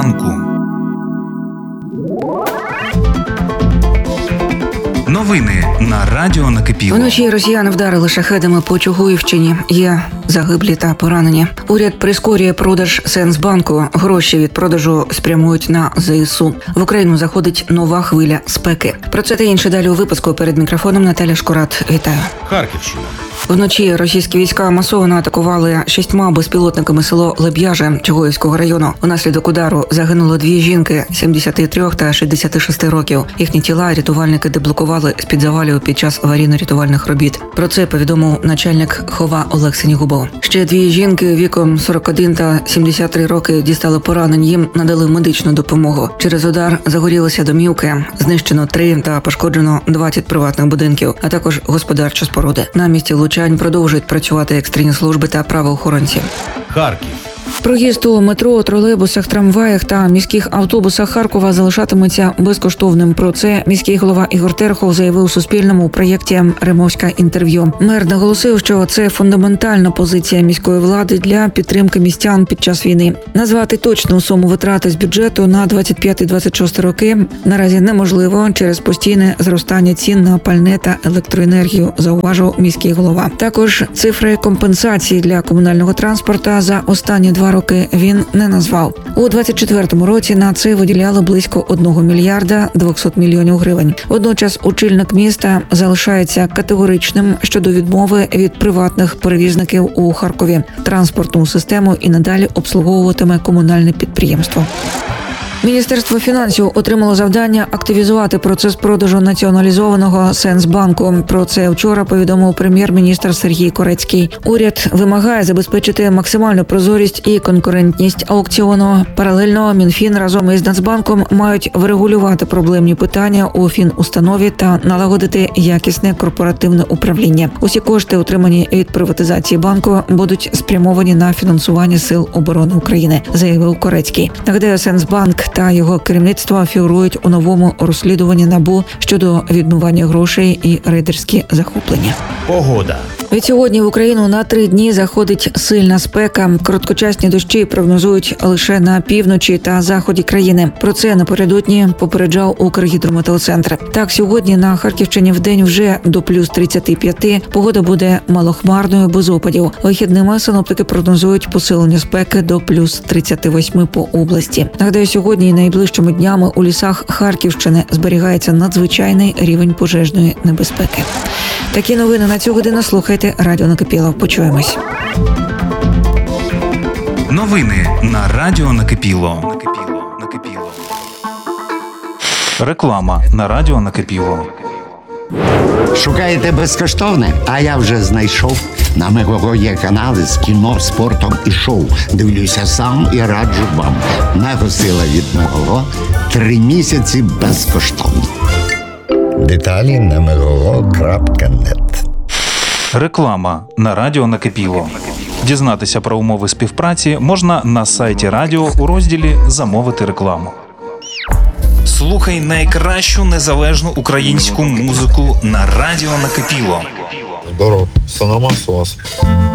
ранку. Новини на Радіо Накипіло. Вночі росіяни вдарили шахедами по Чугуївщині. Є загиблі та поранені. Уряд прискорює продаж Сенсбанку. Гроші від продажу спрямують на ЗСУ. В Україну заходить нова хвиля спеки. Про це та інше далі у випуску. Перед мікрофоном Наталя Шкурат. Вітаю. Харківщина. Вночі російські війська масово атакували 6 безпілотниками село Леб'яже Чугуївського району. Унаслідок удару загинуло 2 жінки 73 та 66 років. Їхні тіла рятувальники деблокували з-під завалів під час аварійно-рятувальних робіт. Про це повідомив начальник ХОВА Олег Синігубов. Ще 2 жінки віком 41 та 73 роки дістали поранень. Їм надали медичну допомогу. Через удар загорілися домівки, знищено 3 та пошкоджено 20 приватних будинків, а також господарчі споруди. На місці влучань продовжують працювати екстрені служби та правоохоронці. Харків. Проїзд у метро, тролейбусах, трамваях та міських автобусах Харкова залишатиметься безкоштовним. Про це міський голова Ігор Терехов заявив Суспільному у проєкті «Римовське інтерв'ю». Мер наголосив, що це фундаментальна позиція міської влади для підтримки містян під час війни. Назвати точну суму витрати з бюджету на 25-26 роки наразі неможливо через постійне зростання цін на пальне та електроенергію, зауважив міський голова. Також цифри компенсації для комунального транспорту за останні 2 роки він не назвав. У 24-му році на це виділяли близько 1 мільярда 200 мільйонів гривень. Водночас очільник міста залишається категоричним щодо відмови від приватних перевізників у Харкові. Транспортну систему і надалі обслуговуватиме комунальне підприємство. Міністерство фінансів отримало завдання активізувати процес продажу націоналізованого Сенсбанку. Про це вчора повідомив прем'єр-міністр Сергій Корецький. Уряд вимагає забезпечити максимальну прозорість і конкурентність аукціону. Паралельно Мінфін разом із Нацбанком мають врегулювати проблемні питання у фінустанові та налагодити якісне корпоративне управління. Усі кошти, отримані від приватизації банку, будуть спрямовані на фінансування Сил оборони України, заявив Корецький. Нагадаю, Сенсбанк та його керівництво фігурують у новому розслідуванні НАБУ щодо відмивання грошей і рейдерські захоплення. Погода. Від сьогодні в Україну на 3 дні заходить сильна спека. Короткочасні дощі прогнозують лише на півночі та заході країни. Про це напередодні попереджав Укргідрометеоцентр. Так, сьогодні на Харківщині вдень вже до плюс 35. Погода буде малохмарною, без опадів. Вихідними синоптики прогнозують посилення спеки до плюс 38 по області. Нагадаю, сьогодні і найближчими днями у лісах Харківщини зберігається надзвичайний рівень пожежної небезпеки. Такі новини на цю годину слухайте Радіо Накипіло. Почуємось. Новини на Радіо Накипіло. Реклама на Радіо Накипіло. Шукаєте безкоштовне? А я вже знайшов. На Мегого є канали з кіно, спортом і шоу. Дивлюся сам і раджу вам. Мегосила від Мегого. 3 місяці безкоштовно. Деталі на megogo.net. Реклама на Радіо Накипіло. Дізнатися про умови співпраці можна на сайті радіо у розділі «Замовити рекламу». Слухай найкращу незалежну українську музику на Радіо Накипіло. Здорово. Санамас у вас.